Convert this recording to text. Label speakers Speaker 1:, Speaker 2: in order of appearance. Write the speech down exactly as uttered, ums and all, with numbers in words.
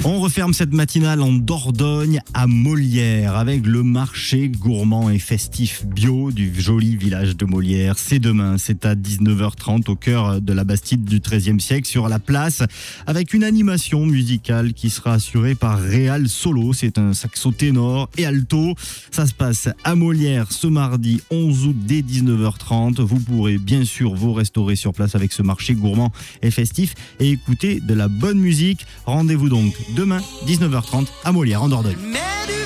Speaker 1: On referme cette matinale en Dordogne à Molières avec le marché gourmand et festif bio du joli village de Molières. C'est demain, c'est à dix-neuf heures trente au cœur de la Bastide du treizième siècle sur la place avec une animation musicale qui sera assurée par Réal Solo. C'est un saxo ténor et alto. Ça se passe à Molières ce mardi onze août dès dix-neuf heures trente. Vous pourrez bien sûr vous restaurer sur place avec ce marché gourmand et festif et écouter de la bonne musique. Rendez-vous donc demain dix-neuf heures trente à Molières en Dordogne.